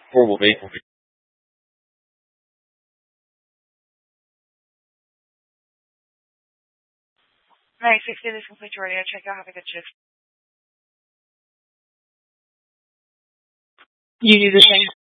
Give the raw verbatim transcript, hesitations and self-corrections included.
four will be. nine sixty, this complete radio. Check out. Have a good shift. You do the same.